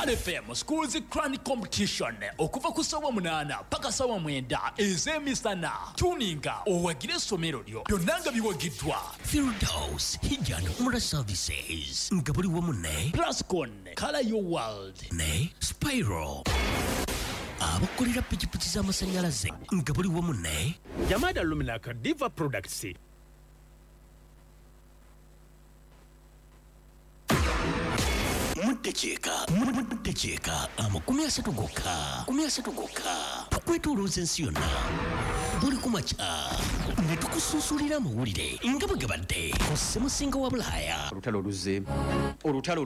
Pal FM Schools Crown Competition okuva ku ssaawa 8 paka ssaawa 9 ez'emisana. Tuninga owagire essomero lyo byonna nga biwagiddwa. Firdaus Hijjan Umrah Services nga buli wamu ne Plascon Color Your World ne Spiral abakolera pikipiki z'amasannyalaze nga buli wamu ne Yamada Luminaka Diva Products. Mutecheeka amakumi asatu gokka tukwetolooza ensi yonna buli kumakya ne tukusuusulira amawulire nga bwe gabadde ku ssemusinga wa Bulaaya. Olutalo oluzzeemu, olutalo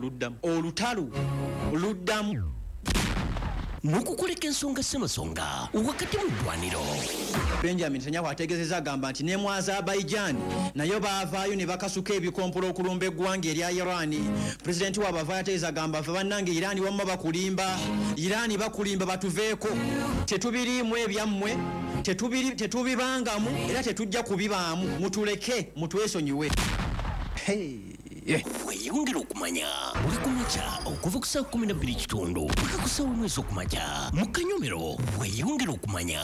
oluddamu n'okukoleka ensonga ssemasonga wakati mu ddwaniro. Benjamin Netanyahu ategeezezza agamba nti ne mu Azerbaijan nayo baavaayo ne bakasuka ebikompolo okulumba eggwanga erya Iran. Pulezidenti waabwe avaayo ategeeza agamba ffe bannange Iran wamma bakulimba batuveeko, tetubiriimu ebyammwe, tetubibangamu era tetujja kubibaamu, mutuleke mutwesonyiwe. Weeyongera okumanya buli kumakya okuva ku ssaawa 12:00 paka ku ssaawa 1 ez'okumakya mu Kanyomero. Weeyongera okumanya.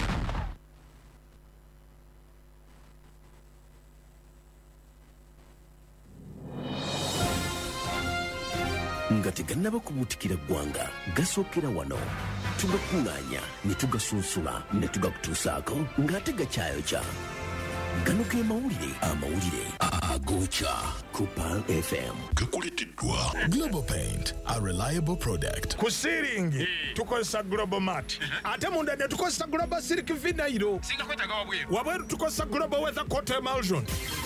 Nga tegannaba kubuutikira ggwanga gasookera wano, tugakuŋŋaanya ne tugasunsula ne tugakutuusaako ng'ate gakyayokya. Gano ge amawulire agookya ku Pal FM. Gakuleteddwa Global Paint, a reliable product. Ku sealing tukozesa Global Mat, ate munda ne tukozesa Global Silk Vinyl. Singa kwetaga wabweru tukozesa Global Weather Coat Emulsion.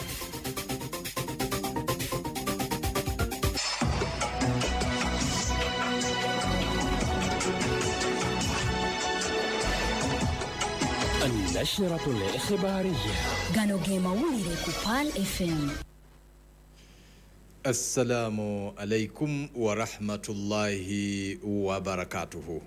النشرة الإخبارية. Gano ge mawulire ku Pal FM. Assalamu alaikum wa rahmatullahi wa barakatuhu.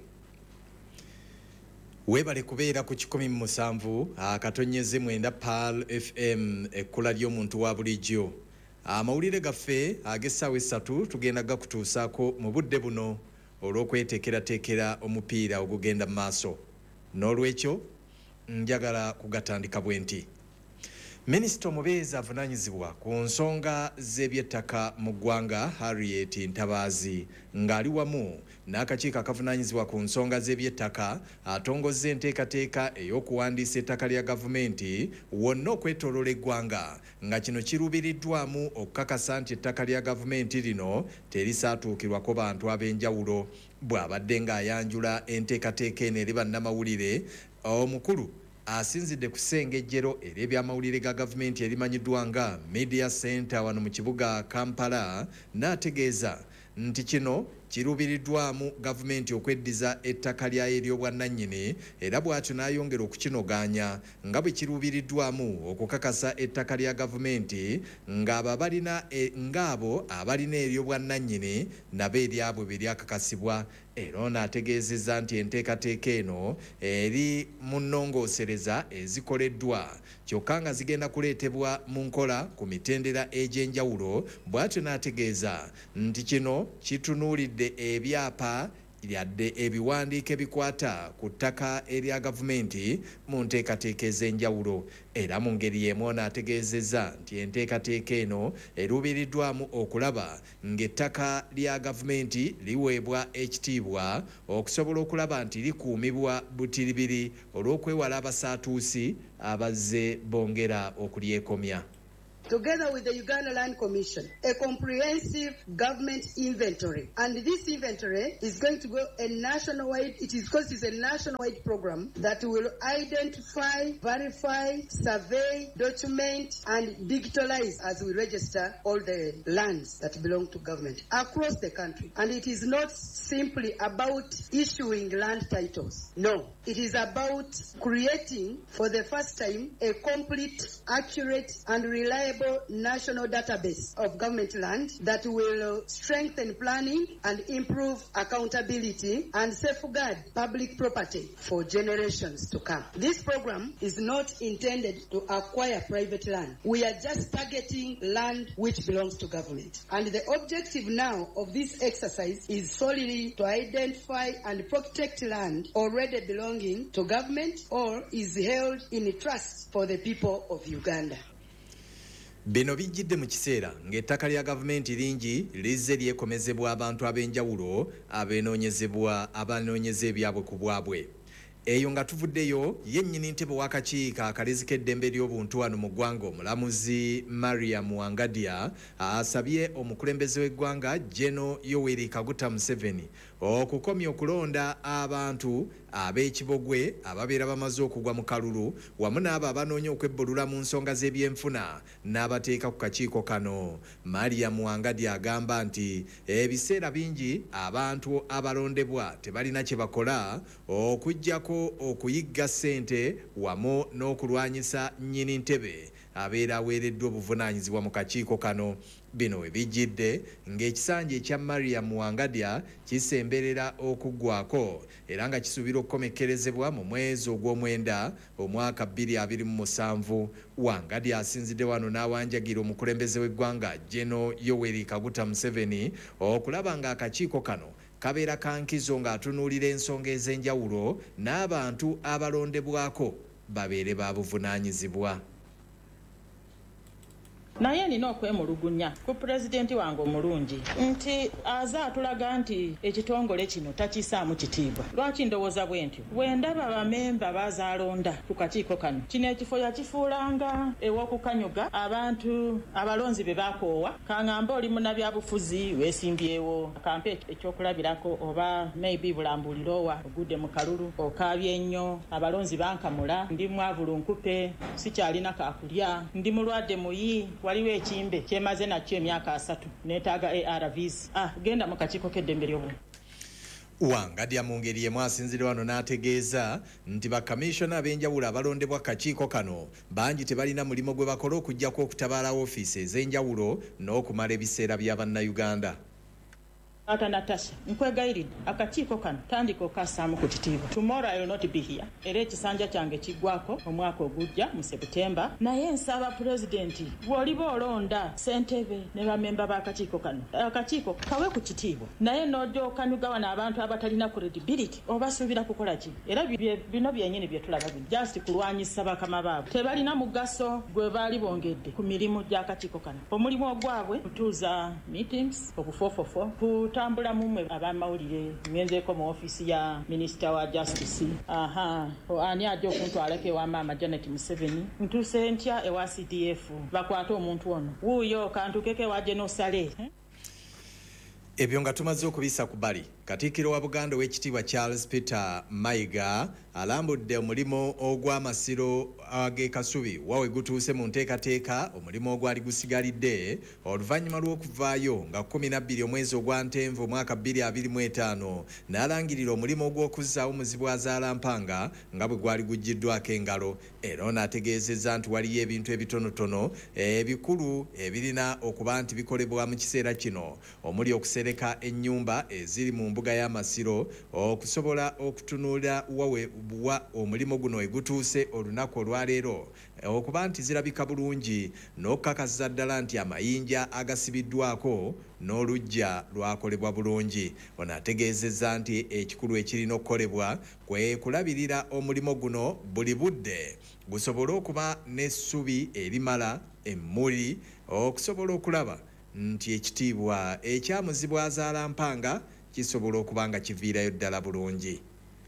Webale kubeera ku 17 akatonyeze 9 Pal FM ekkula ly'omuntu wa bulijjo. Amawulire gaffe ag'essaawa 3 tugenda gakutuusaako mu budde buno olw'okweteekerateekera omupiira ogugenda mu maaso. N'olwekyo njagala kugatandika bwe nti Minisita omubeezi avunaanyizibwa ku nsonga z'ebyettaka mu ggwanga Harriet Ntabaazi ng'ali wamu n'akakiiko akavunaanyizibwa ku nsonga z'ebyettaka atongozza enteekateeka ey'okuwandiisa ettaka lya gavumenti wonna okwetooloola eggwanga nga kino kirubiriddwamu okukakasa nti ettaka lya gavumenti lino terisaatuukirwako bantu ab'enjawulo. Bw'abadde ng'ayanjula enteekateeka eno eri bannamawulire, omukulu asinzidde ku ssengejjero ery'ebyamawulire ga gavumenti erimanyiddwa nga Media Center wano mu kibuga Kampala, n'ategeeza nti kino kirubiriddwamu gavumenti okweddiza ettaka lyayo ery'obwannannyini, era bw'atyo n'ayongera okukinogaanya nga bwe kirubiriddwamu okukakasa ettaka lya gavumenti ng'abo abalina ery'obwannannyini nabo eryabwe bwe lyakakasibwa. Era ono ategeezezza nti enteekateeka eno eri mu nnongoosereza ezikoleddwa kyokka nga zigenda kuleetebwa mu nkola ku mitendera egy'enjawulo. Bw'atyo n'ategeeza nti kino kitunuulidde ebyapa yadde ebiwandiiko ebikwata ku ttaka erya gavumenti mu nteekateeka ez'enjawulo. Era mu ngeri y'emu ono ategeezezza nti enteekateeka eno erubiriddwamu okulaba ng'ettaka lya gavumenti liweebwa ekitiibwa okusobola okulaba nti likuumibwa butiribiri olw'okwewala abasaatuusi abazze bongera okulyekomya. Together with the Uganda Land Commission, a comprehensive government inventory. And this inventory is going to go a nationwide, because it's a nationwide program that will identify, verify, survey, document, and digitalize as we register all the lands that belong to government across the country. And it is not simply about issuing land titles. No, it is about creating for the first time a complete, accurate, and reliable reliable national database of government land that will strengthen planning and improve accountability and safeguard public property for generations to come. This program is not intended to acquire private land. We are just targeting land which belongs to government. And the objective now of this exercise is solely to identify and protect land already belonging to government or is held in trust for the people of Uganda. Bino bijjidde mu kiseera ng'ettaka lya gavumenti lingi lizze lyekomezebwa abantu ab'enjawulo abanoonyeza ebyabwe ku bwabwe. Eyo nga tuvuddeyo yennyini ntebe w'akakiiko akalizika eddembe ly'obuntu wano mu ggwanga omulamuzi Mariam Wangadia asabye omukulembeze w'eggwanga General Yoweri Kaguta Museveni okukomya okulonda abantu ab'ekibogwe ababeera bamaze okugwa mu kalulu wamu n'abo abanoonya okwebbulula mu nsonga z'ebyenfuna n'abateeka ku kakiiko kano. Mariam Wangadia agamba nti ebiseera bingi abantu abalondebwa tebalina kye bakola okuggyako okuyigga ssente wamu n'okulwanyisa nnyini ntebe abeera aweereddwa obuvunaanyizibwa mu kakiiko kano. Bino we bijjidde ng'ekisanja ekya Mariam Wangadia kisemberera okuggwako era nga kisuubira okukomekkerezebwa mu mwezi ogw'omwenda omwaka 2027. Wangadia asinzidde wano n'awanjagira omukulembeze w'eggwanga General Yoweri Kaguta Museveni okulaba ng'akakiiko kano kabeera kankizo ng'atunuulira ensonga ez'enjawulo n'abantu abalondebwako babeere ba buvunaanyizibwa. naye nina okwemulugunya ku pulezidenti wange omulungi nti atulaga nti ekitongole kino takisaamu kitiibwa. Lwaki ndowooza bwe ntyo? Bwe ndaba bamemba bazaalonda ku kakiiko kano, kino ekifo yakifuulanga ew'okukanyuga abantu abalonzi be bakoowa. Kaŋŋamba oli munnabyabufuzi weesimbyewo akampe ekyokulabirako oba maybe bulambuuliroowa ogudde mu kalulu okaabye ennyo abalonzi bankamula ndi mwavulu nkupe sikyalina kakulya ndi mulwadde muyi waliwo ekimbe kyemaze nakyo emyaka 3 neetaaga ARVs. Genda mu kakiiko k'eddembe ly'obuntu. Wangadia mu ngeri yemu asinzira wano n'ategeeza nti bakamisona ab'enjawulo abalondebwa kakiiko kano bangi tebalina mulimo gwe bakola okuggyako okutabaala woofiisi ez'enjawulo n'okumala ebiseera bya bannayuganda. Ata Natasha, nkwegayiridde akakiiko kano tandika okassaamu ku kitiibwa. Tomorrow I will not be here. Era ekisanja kyange kiggwako omwaka ogujja mu Septemba. Naye nsaba pulezidenti bw'oliba olonda ssentebe ne bamemba b'akakiiko kano, akakiiko kawe ku kitiibwa. Naye n'ojja okanyuga wano abantu abatalina credibility obasuubira kukola ki? Era bino byennyini bye tulaba bino just kulwanyisa bakama baabwe. Tebalina mugaso gwe baali bongedde ku mirimu gy'akakiiko kano. Omulimu ogwabwe kutuuza meetings okufofofo tambula mumwe abamawulire ngenzeeko mu ofiisi ya minisita wa justice. Ani ajja okuntwalako ewa maama Janet Museveni ntuuse ntya ewa CDF bakwate omuntu ono wuuyo kantukeko ewa Genosale. Ebyo nga tumaze okubisa ku bali, Katikkiro wa Buganda ow'ekitiibwa Charles Peter Mayiga alambudde omulimo ogw'amasiro ag'ekasubi wawe gutuuse mu nteekateeka omulimu ogwali gusigalidde oluvannyuma lw'okuvaayo nga 12 omwezi ogwa Ntenvu omwaka 2025 n'alangirira omulimu ogw'okuzzaawo muzibu azaalampanga nga bwe gwali guggiddwako engalo. Era n'ategeezezza nti waliyo ebintu ebitonotono ebikulu ebirina okuba nti bikolebwa mu kiseera kino omuli okusereka ennyumba eziri mu mbuga y'amasiro okusobola okutunuulira wawe buwa omulimu guno egutuuse olunaku olwaleero okuba nti zirabika bulungi n'okukakasiza ddala nti amayinja agasibiddwako n'oluggya lwakolebwa bulungi. Ono ategeezezza nti ekikulu ekirina okukolebwa kwe kulabirira omulimu guno buli budde gusobole okuba n'essubi erimala emmuli okusobola okulaba nti ekitiibwa ekyamuzibwa azaalampanga kisobola okuba nga kiviirayo ddala bulungi.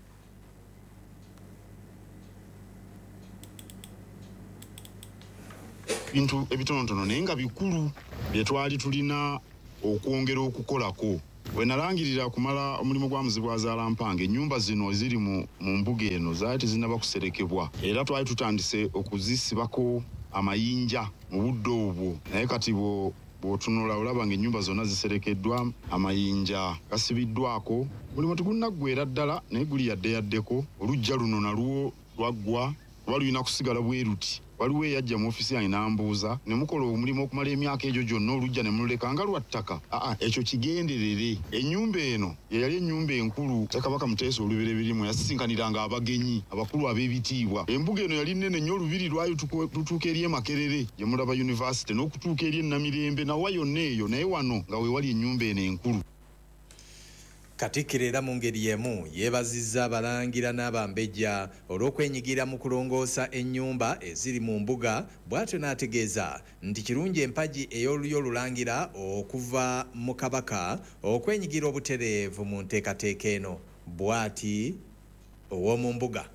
Bintu ebitonotono naye nga bikulu bye twali tulina okwongera okukolako. We nalangirira kumala omulimu gwa muzibu azaalampanga ennyumba zino eziri mu mbuga eno zaali tezinnaba kuserekebwa era twali tutandise okuzisibako amayinja mu budde obwo naye kati bw'otunula olaba ng'ennyumba zonna ziserekeddwa amayinja gasibiddwako mulimu tegunnaggweera ddala naye guli yaddeyaddeko oluggya luno nalwo lwaggwa oba lulina kusigala bwe ruti waliwo eyajja mu ofisi yange n'ambuuza ne mukola omulimu okumala emyaka egyo gyonna olujja ne mululeka nga lwa ttaka. Ekyo kigenderere. Ennyumba eno ye yali ennyumba enkulu Ssekabaka Muteesa Olubereberye yasisinkaniranga abagenyi abakulu ab'ebitiibwa. Embuga eno yali nnene nnyo, olubiri lwayo tutuuka eri e Makerere gye mulaba University n'okutuuka eri e Namirembe nawa yonna eyo, naye wano nga we wali ennyumba eno enkulu. Katikkiro era mu ngeri y'emu yeebazizza abalangira n'abambejja olw'okwenyigira mu kulongoosa ennyumba eziri mu mbuga, bw'atyo n'ategeeza nti kirungi empagi ey'olulyo olulangira okuva mu Kabaka okwenyigira obutereevu mu nteekateeka eno. Bw'ati ow'omu mbuga.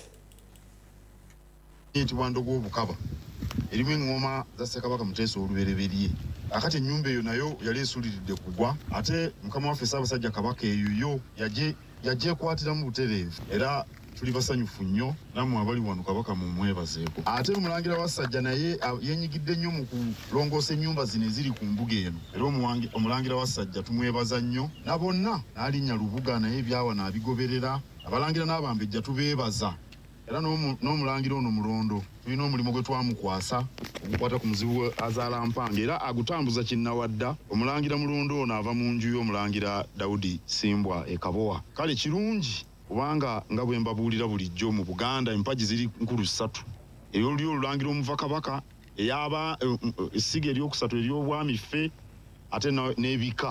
Eyitibwa Ndogo Obukaba erimu eŋŋoma za Ssekabaka Muteesa Olubereberye. Akati ennyumba eyo nayo yali esuuliridde kugwa, ate Mukama waffe Ssaabasajja Kabaka eyo yajja ekwatiramu butereevu, era tuli basanyufu nnyo nammwe abali wano Kabaka mumwebazeeko. Ate Omulangira Wassajja naye yeenyigidde nnyo mu kulongoosa ennyumba zino eziri ku mbuga eno, era Omulangira Wassajja tumwebaza nnyo. Na bonna n'alinnya Lubuga naye ebyawa n'abigoberera. Abalangira n'abambejja tubeebaza. Era n'Omulangira ono Mulondo tulina omulimu gwe twamukwasa ogukwata ku muzibu azaala Mpanga, era agutambuza kinnawadda. Omulangira Mulondo ono ava mu nju y'Omulangira Daudi Simbwa e Kabowa. Kale kirungi kubanga nga bwe mbabuulira bulijjo mu Buganda empagi ziri nkulu 3. Ey'olulyo olulangira omuva Kabaka, ey'aba essiga eryokusatu ery'obwami ffe, ate n'ebika.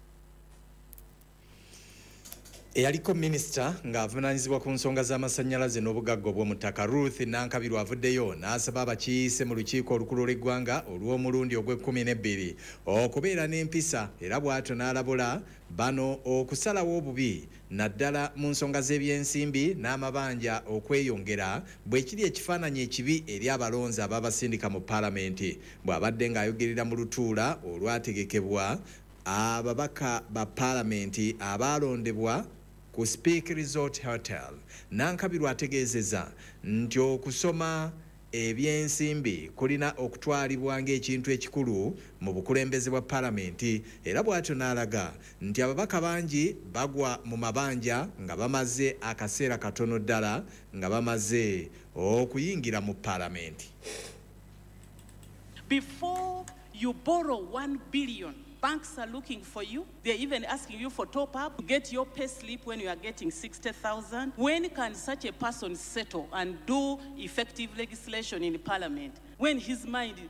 Eyaliko minisita ng'avunaanyizibwa ku nsonga z'amasannyalaze n'obugagga obw'omuttaka Ruth Nankabirwa avuddeyo n'asaba abakiise mu lukiiko olukulu lw'eggwanga olw'omulundi ogw'e12 okubeera n'empisa, era bw'atyo n'alabula bano okusalawo obubi naddala mu nsonga z'ebyensimbi n'amabanja okweyongera bwe kiri ekifaananyi ekibi eri abalonzi ababasindika mu paalamenti. Bw'abadde ng'ayogerera mu lutuula olwategekebwa ababaka ba paalamenti abalondebwa ku Speak Resort Hotel, Nankabirwa ategeezezza nti okusoma ebyensimbi kulina okutwalibwa ng'ekintu ekikulu mu bukulembeze bwa paalamenti, era bw'atyo n'alaga nti ababaka bangi bagwa mu mabanja nga bamaze akaseera katono ddala nga bamaze okuyingira mu paalamenti. Before you borrow 1 billion, banks are looking for you. They're even asking you for top up. Get your pay slip when you are getting 60,000. When can such a person settle and do effective legislation in Parliament when his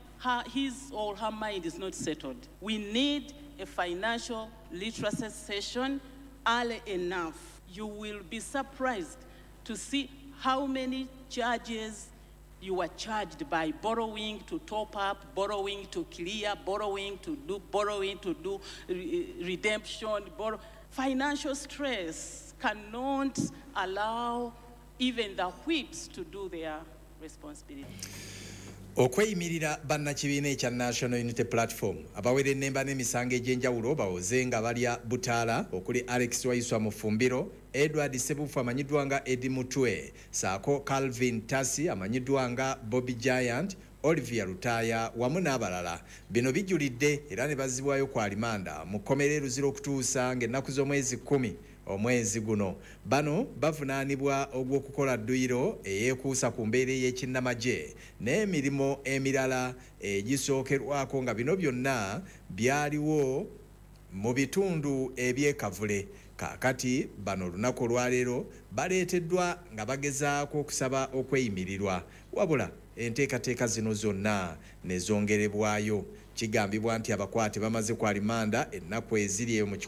or her mind is not settled? We need a financial literacy session early enough. You will be surprised to see how many charges you are charged by borrowing to top up, borrowing to clear, borrowing to do redemption. Financial stress cannot allow even the whips to do their responsibility. Okweyimirira bannakibiina ekya National Unity Platform abawera ennemba n'emisango egy'enjawulo bawoze nga balya butaala okuli Alex Waiswa Mufumbiro, Edward Sebufu amanyiddwa nga Eddie Mutwe, saako Calvin Tasi amanyiddwa nga Bobby Giant, Olivia Lutaya wamu n'abalala. Bino bijulidde era ne bazzibwayo ku alimanda mu kkomera Luzira okutuusa ng'ennaku z'omwezi 10 omwezi guno. Bano bavunaanibwa ogw'okukola dduyiro eyeekuusa ku mbeera y'ekinnamagye n'emirimu emirala egisookerwako nga bino byonna byaliwo mu bitundu eby'ekavule. Kaakati bano olunaku olwaleero baleeteddwa nga bagezaako okusaba okweyimirirwa, wabula enteekateeka zino zonna ne zongerebwayo. Kigambibwa nti abakwate bamaze ku alimanda ennaku eziri mu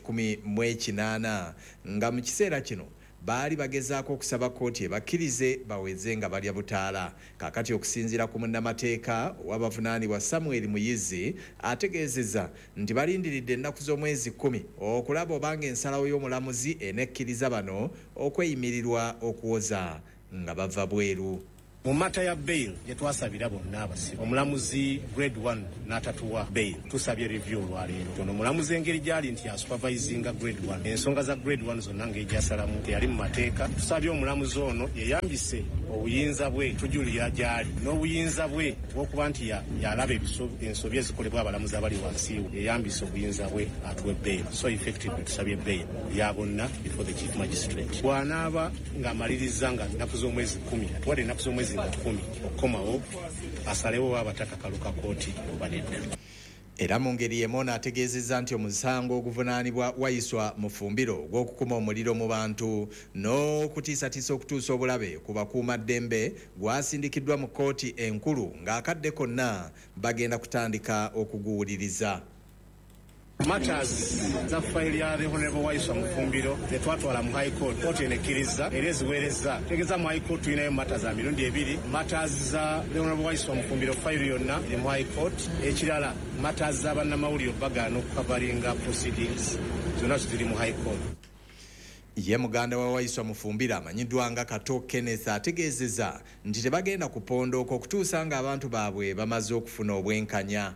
18 nga mu kiseera kino baali bagezaako okusaba kkooti ebakkirize baweze nga balya butaala. Kaakati okusinziira ku munnamateeka ow'abavunaanibwa Samuel Muyizi ategeezezza nti balindiridde ennaku z'omwezi 10 okulaba obanga ensalawo y'omulamuzi enekkiriza bano okweyimirirwa okuwoza nga bava bweru. Mu mata ya bail gye twasabira bonna abasibe omulamuzi grade 1 n'atatuwa bail tusabye review olwaleero. Ono omulamuzi engeri gyali nti asupervisinga grade 1 ensonga za grade 1 zonna ng'egyasalamu teyali mu mateeka. Tusabye omulamuzi ono yeyambise obuyinza bwe tujulira gyali n'obuyinza bwe bw'okuba nti yalaba ensobi ezikolebwa abalamuzi abali wansi yeyambise obuyinza bwe atuwe bail. So effectively tusabye bail ya bonna before the chief magistrate. Bw'anaaba ng'amaliriza nga ennaku z'omwezi 10 atuwadde ennaku z'omwezi myezi 10 okukomawo asalewo abataka kaluka kooti obanedda. Era mu ngeri Emona ategeezezza nti omusango oguvunaanibwa Waiswa mu Fumbiro gw'okukuma omuliro mu bantu n'okutiisatiisa okutuusa obulabe ku bakuumaddembe gwasindikiddwa mu kkooti enkulu ng'akadde konna bagenda kutandika okuguwuliriza. Matters za file ya the Honorable Waiswa Mufumbiro zetwatwala mu High Court kooti enekkiriza era eziweereza tegeza mu High Court tulinayo matters za mirundi ebiri. Matters za the Honorable Waiswa Mufumbiro file yonna eri mu High Court. Ekirala matters za bannamawulire bagaana okukavaringa proceedings zonna ziri mu High Court. Ye muganda wa Waiswa Mufumbira amanyiddwa nga Kato Kenneth ategeezezza nti tebagenda kupondooka okutuusa nga abantu baabwe bamaze okufuna obwenkanya.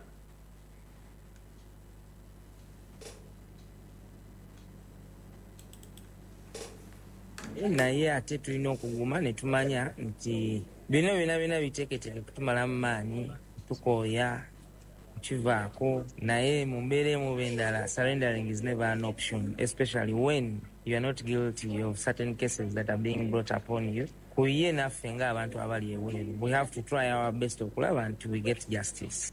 Naye ate tulina okuguma ne tumanya nti bino biteeketeeke kutumala mu maanyi tukooya kivaako naye mu mbeera emu b'endala surrendering is never an option, especially when you are not guilty of certain cases that are being brought upon you. Kuye naffe ng'abantu abali ebweru, we have to try our best okulaba nti we get justice.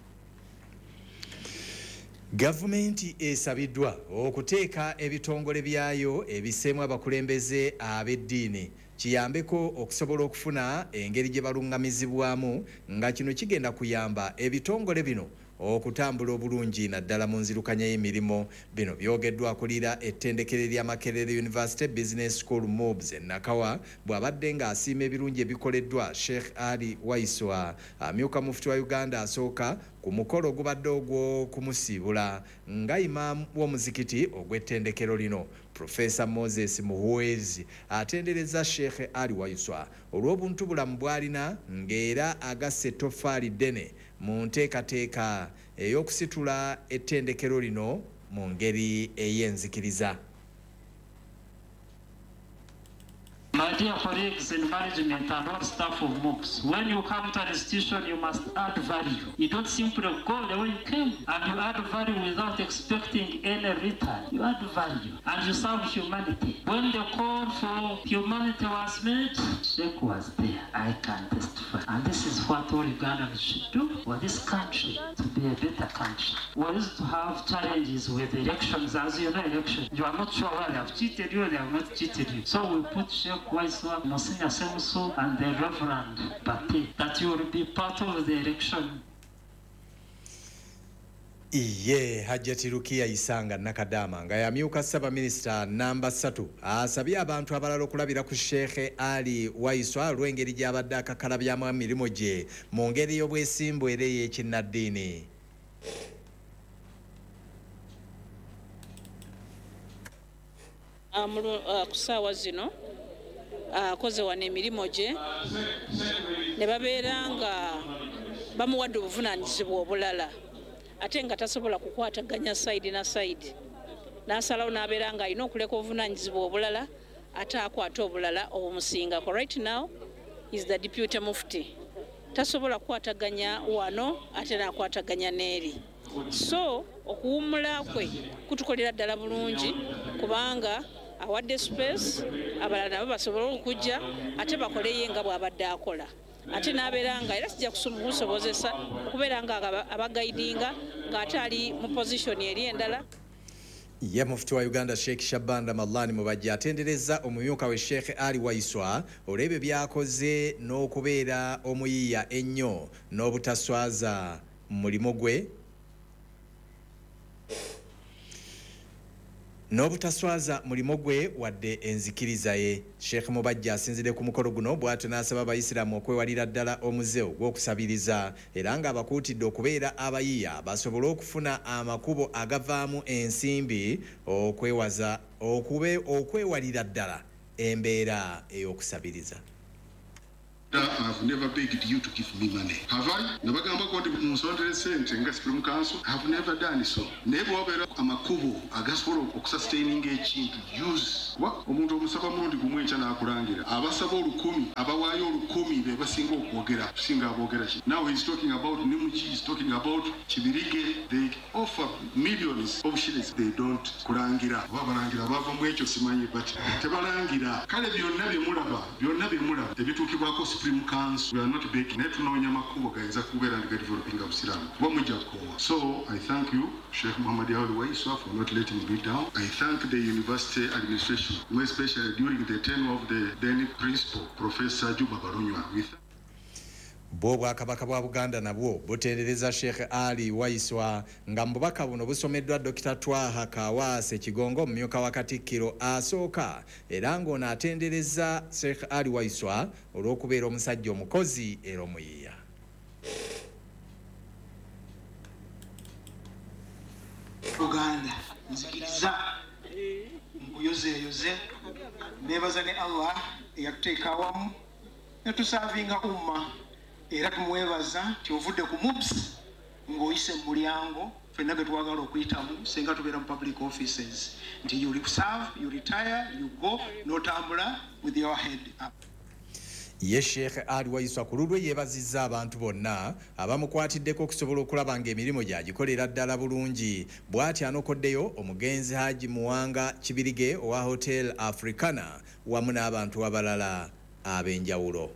Gavumenti esabiddwa okuteeka ebitongole byayo ebiseemu abakulembeze ab'eddiini kiyambeko okusobola okufuna engeri gye balungamizibwamu nga kino kigenda kuyamba ebitongole bino okutambula obulungi naddala mu nzirukanya y'emirimu. Bino byogeddwa akulira ettendekero lya Makerere University Business School MUBS Nakawa bw'abadde ng'asiima ebirungi ebikoleddwa Sheikh Ali Waiswa amyuka mufti wa Uganda asooka ku mukolo ogubadde ogw'okumusiibula nga imaamu w'omuzikiti ogw'ettendekero lino. Professor Moses Muhwezi atendereza Sheikh Ali Waiswa olw'obuntubulamu bw'alina ng'era agasse ettoffaali ddene mu nteekateeka ey'okusitula ettendekero lino mu ngeri ey'enzikiriza. My dear colleagues in management and all staff of MOPS, when you come to an institution, you must add value. You don't simply go the way you came, and you add value without expecting any return. You add value, and you serve humanity. When the call for humanity was made, Sheikh was there. I can testify. And this is what all Ugandans should do for this country to be a better country. We used to have challenges with elections. As you know, elections, you are not sure whether they have cheated you or they have not cheated you. So we put Sheikh Waiswa, Monsignor Semusu, and the Reverend Bati, that you will be part of the election. Iye Hajjati Rukia Isanga Nakadama nga yamyuka Ssaabaminisita namba 3 asabye abantu abalala okulabira ku Sheikh Ali Waiswa lw'engeri gy'abadde akakalabyamu emirimu gye mu ngeri y'obwesimbu era ey'ekinnaddiini. Ku ssaawa zino akoze wano emirimu gye ne babeera nga bamuwadde obuvunaanyizibwa obulala ate nga tasobola kukwataganya sayidi na sayidi n'asalawo n'abeera nga alina okuleka obuvunaanyizibwa obulala ate akwata obulala obumusingako. Right now is the deputy mufti, tasobola kukwataganya wano ate n'akwataganya n'eri. So okuwummula kwe kutukolera ddala bulungi kubanga awadde space abalala nabo basobola okujja ate bakoleyo nga bw'abadde akola ate n'abeera nga era kijja kumusobozesa okubeera nga abagaidinga ng'ate ali mu position eri endala. Ye mufti wa Uganda Sheikh Shabanda Malani Mubajja atendereza omumyuka we Sheikh Ali Waiswa olw'ebyo byakoze n'okubeera omuyiiya ennyo n'obutaswaza mu mulimu gwe n'obutaswaza mulimo gwe wadde enzikiriza ye. Sheikh Mubajja asinzire ku mukolo guno bw'atyo n'asaba abayisiraamu okwewalira ddala omuze ogw'okusabiriza era ng'abakuutidde okubeera abayiiya basobole okufuna amakubo agavaamu ensimbi okwewalira ddala embeera ey'okusabiriza. I've never begged you to give me money. Have I? Nabagamba ko ndi musondere sente nga Supreme Council. I've never done so. Nebo wabera amakubo agasobola okusustaining ekintu use. Omuntu omusaba murundi gumwencha n'akulangira. Abasaba olukumi, abawaayo olukumi be basinga okwogera, kusinga aboogera ki. Now he's talking about Nimuchi, he's talking about Kibirige. They offer millions of shillings. They don't kulangira. Babalangira bava mu ekyo simanyi but tebalangira. Kale byonna bye mulaba, ebituukibwako Supreme Council, we are not begging. Netunoonya makubo gayinza kubeera ndi developing Busiramu. Kuba mujja kukowa. So I thank you, Sheikh Muhammad Ali Waiswa, for not letting me down. I thank the university administration, more especially during the tenure of the then principal, Professor Juba Barunywa. Bw'Obwakabaka bwa Buganda nabwo butendereza Sheikh Ali Waiswa nga mubaka buno busomeddwa Dr. Twaha Kawase Kigongo mmyuka wa Katikkiro asooka era ng'ono atendereza Sheikh Ali Waiswa olw'okubeera omusajja omukozi era omuyiiya. Uganda nzikiriza nkuyozeeyoze neebaza ne Allah eyatuteeka awamu netusaavinga umma era tumwebaza nti ovudde ku MUPS ng'oyise mu mulyango ffenna ge twagala okuyitamu senga tubeera mu public offices nti you serve, you retire, you go n'otambula with your head up. Ye Sheikh Ali Waiswa ku lulwe yeebazizza abantu bonna abamukwatiddeko okusobola okulaba ng'emirimu gy'agikolera ddala bulungi. Bw'ati anokoddeyo omugenzi Haji Muwanga Kibirige owa Hotel Africana wamu n'abantu abalala ab'enjawulo.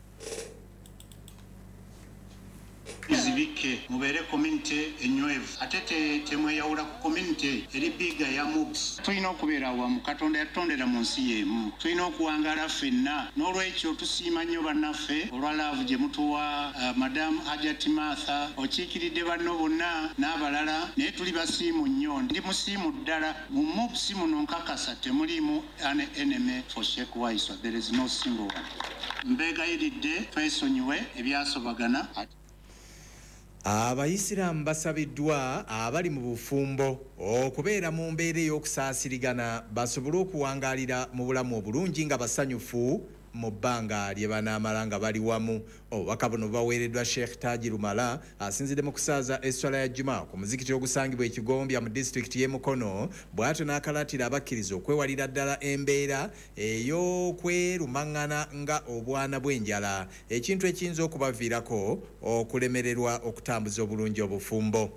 Izibike mubere community enywevu ate temweyawula ku community eri biga ya MUPS. Tulina okubeera wamu Katonda yatondera mu nsi y'emu. Tulina okuwangala ffenna n'olwekyo tusiima nnyo bannaffe olwa laavu gye mutuwa Madam Hajati Martha okiikiridde banno bonna n'abalala naye tuli basiimu nnyo ndi musiimu ddala mu MUPS muno nkakasa temuliimu an enemy for Sheikh Waiswa. There is no single one. Mbeegayiridde twesonyiwe ebyasobagana. Abayisiraamu basabiddwa abali mu bufumbo okubeera mu mbeera ey'okusaasirigana basobole okuwangaalira mu bulamu obulungi nga basanyufu mu bbanga lye banaamala nga bali wamu. Obubaka buno baweereddwa Sheikh Taji Lumala asinzidde mu kusaaza esswala ya Juma ku muzikiti ogusangibwa e Kigombya mu disitulikiti y'e Mukono. Bw'atyo n'akalaatira abakkiriza okwewalira ddala embeera ey'okwerumaŋŋana nga obwana bw'enjala, ekintu ekiyinza okubaviirako okulemererwa okutambuza obulungi obufumbo.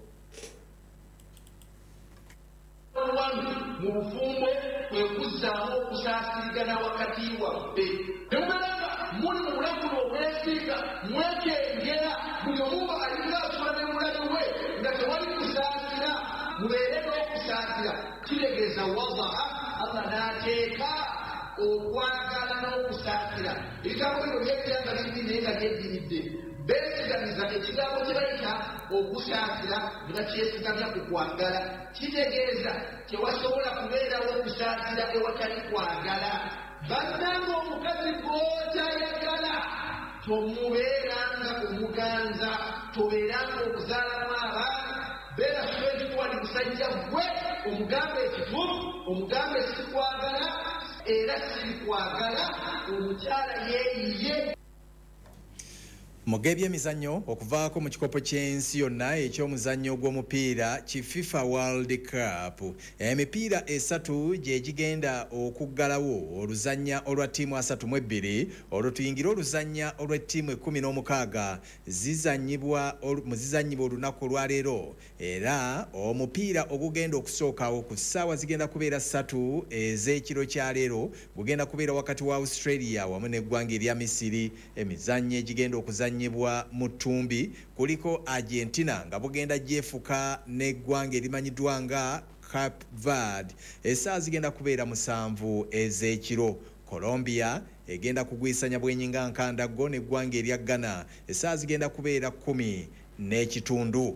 Mu bufumbo kwe kuzzaamu okusaasirigana wakati waffe. Temubeeranga muli mu bulamu obwesiiga mwekengera buli omu alinga asula ne mulabe we nga tewali kusaasira. Mubeere n'okusaasira kitegeeza wadaa Allah n'ateeka okwagala n'okusaasira. Ebigambo bino by'egganga bibiri naye nga byeddiridde. Beesiganiza ekigambo kye bayita okusaasira ne bakyesigamya ku kwagala. Kitegeeza tewasobola kubeerawo okusaasira ewatali kwagala. Bannanga omukazi gw'otayagala tomubeeranga omuganza, tobeeranga okuzaalamu abaana. Beera swetikuwali musajja gwe omugamba ekituufu, omugamba ekirikwagala era kirikwagala omukyala yeeyiye. Mu by'emizannyo okuvaako mu kikopo ky'ensi yonna eky'omuzannyo gw'omupiira ki FIFA World Cup, emipiira esatu gye gigenda okuggalawo oluzannya olwa ttiimu 32 olwo tuyingira oluzannya olw'ettiimu 16 zizannyibwa olunaku olwaleero, era omupiira ogugenda okusookawo ku ssaawa zigenda kubeera 3 ez'ekiro kya leero gugenda kubeera wakati wa Australia wamu n'eggwanga erya Misiri. Emizannyo egigenda okuzannyibwa mu ttumbi kuliko Argentina nga bugenda gyefuka n'eggwanga erimanyiddwa nga Cape Verde. Essaawa zigenda kubeera 7 ez'ekiro. Colombia egenda kugwisanya bwenyinga nkandaggo n'eggwanga erya Ghana. Essaawa zigenda kubeera 10 n'ekitundu.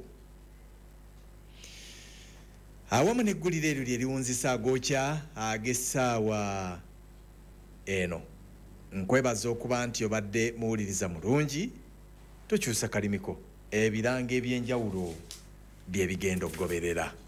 Awamu n'eggulire eryo lye liwunzisa ag'okya ag'essaawa eno. Nkwebaza okuba nti obadde muwuliriza mulungi. Tokyusa kalimiko, ebiranga eby'enjawulo bye bigenda okugoberera.